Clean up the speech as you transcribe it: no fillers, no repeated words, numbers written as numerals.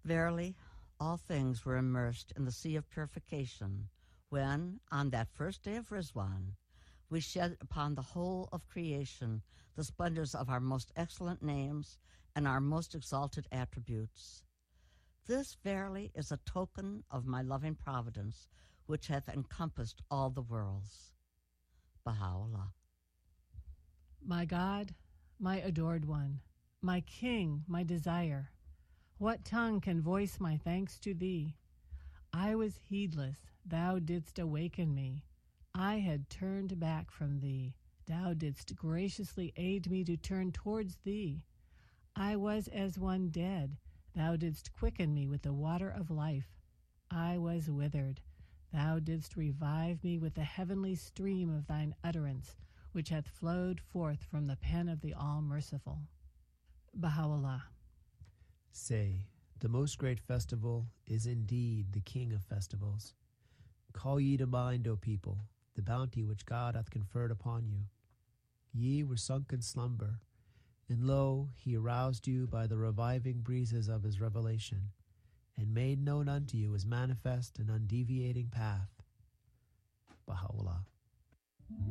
Verily, all things were immersed in the sea of purification when, on that first day of Rizwan, we shed upon the whole of creation the splendors of our most excellent names and our most exalted attributes. This verily is a token of my loving providence, which hath encompassed all the worlds. Baha'u'llah. My God, my adored one, my King, my desire, what tongue can voice my thanks to thee? I was heedless, thou didst awaken me. I had turned back from thee, thou didst graciously aid me to turn towards thee. I was as one dead, thou didst quicken me with the water of life. I was withered, thou didst revive me with the heavenly stream of thine utterance, which hath flowed forth from the pen of the All-Merciful. Baha'u'llah. Say, the most great festival is indeed the King of festivals. Call ye to mind, O people, the bounty which God hath conferred upon you. Ye were sunk in slumber, and lo, he aroused you by the reviving breezes of his revelation, and made known unto you his manifest and undeviating path. Baha'u'llah.